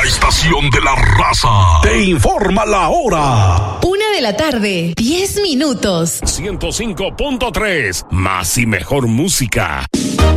estación de la raza. Te informa la hora. 1:10 p.m. 105.3. Más y mejor música.